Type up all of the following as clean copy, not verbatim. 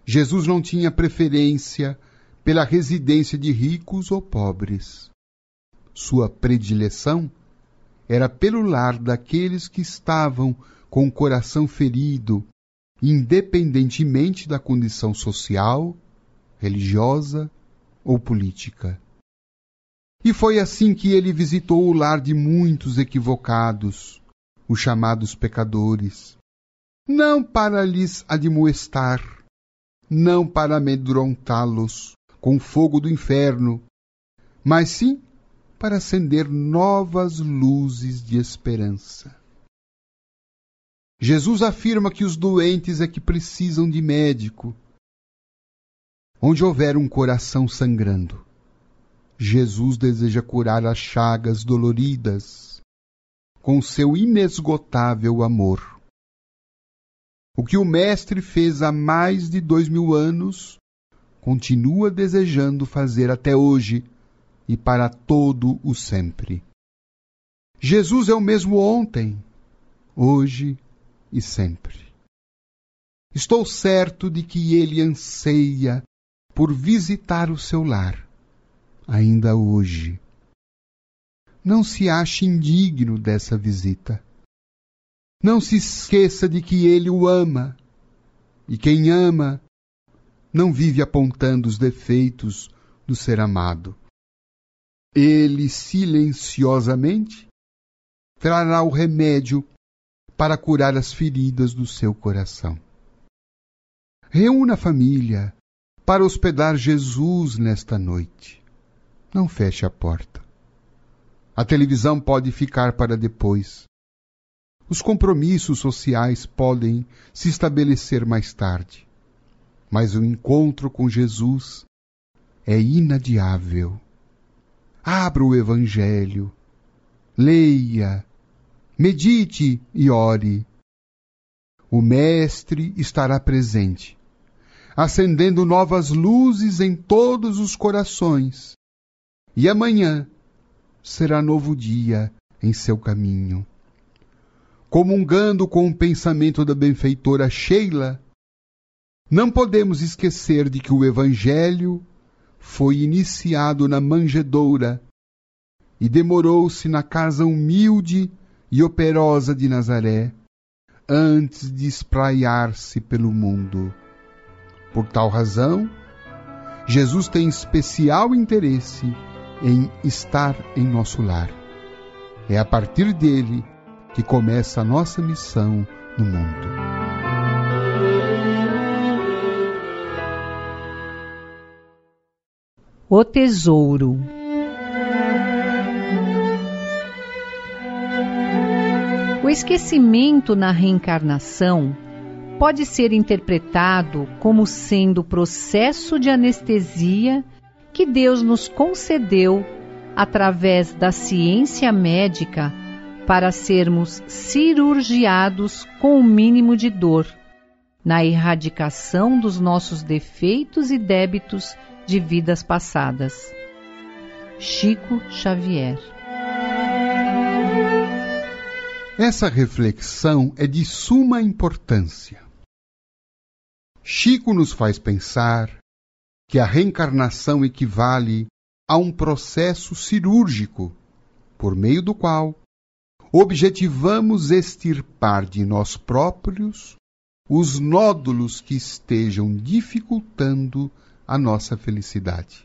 Jesus não tinha preferência pela residência de ricos ou pobres. Sua predileção era pelo lar daqueles que estavam com o coração ferido, independentemente da condição social, religiosa ou política. E foi assim que ele visitou o lar de muitos equivocados, os chamados pecadores, não para lhes admoestar, não para amedrontá-los com o fogo do inferno, mas sim para acender novas luzes de esperança. Jesus afirma que os doentes é que precisam de médico. Onde houver um coração sangrando, Jesus deseja curar as chagas doloridas com seu inesgotável amor. O que o Mestre fez há mais de 2000 anos, continua desejando fazer até hoje e para todo o sempre. Jesus é o mesmo ontem, hoje e sempre. Estou certo de que ele anseia por visitar o seu lar, ainda hoje. Não se ache indigno dessa visita. Não se esqueça de que ele o ama, e quem ama não vive apontando os defeitos do ser amado. Ele silenciosamente trará o remédio para curar as feridas do seu coração. Reúna a família para hospedar Jesus nesta noite. Não feche a porta. A televisão pode ficar para depois. Os compromissos sociais podem se estabelecer mais tarde. Mas o encontro com Jesus é inadiável. Abra o Evangelho, leia, medite e ore. O Mestre estará presente, acendendo novas luzes em todos os corações. E amanhã será novo dia em seu caminho. Comungando com o pensamento da benfeitora Sheila, não podemos esquecer de que o Evangelho foi iniciado na manjedoura e demorou-se na casa humilde e operosa de Nazaré, antes de espraiar-se pelo mundo. Por tal razão, Jesus tem especial interesse em estar em nosso lar. É a partir dele que começa a nossa missão no mundo. O tesouro. O esquecimento na reencarnação pode ser interpretado como sendo o processo de anestesia que Deus nos concedeu através da ciência médica para sermos cirurgiados com o mínimo de dor, na erradicação dos nossos defeitos e débitos de vidas passadas. Chico Xavier. Essa reflexão é de suma importância. Chico nos faz pensar que a reencarnação equivale a um processo cirúrgico, por meio do qual objetivamos extirpar de nós próprios os nódulos que estejam dificultando a nossa felicidade.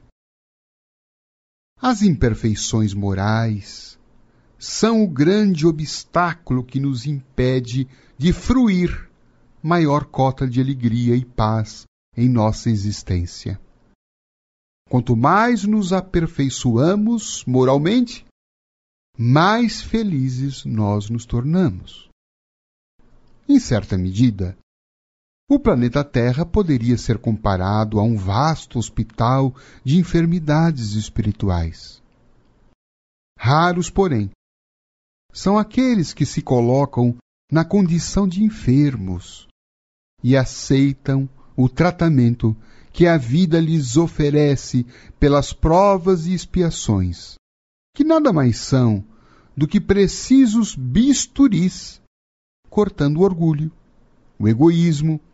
As imperfeições morais são o grande obstáculo que nos impede de fruir maior cota de alegria e paz em nossa existência. Quanto mais nos aperfeiçoamos moralmente, mais felizes nós nos tornamos. Em certa medida, o planeta Terra poderia ser comparado a um vasto hospital de enfermidades espirituais. Raros, porém, são aqueles que se colocam na condição de enfermos e aceitam o tratamento que a vida lhes oferece pelas provas e expiações, que nada mais são do que precisos bisturis, cortando o orgulho, o egoísmo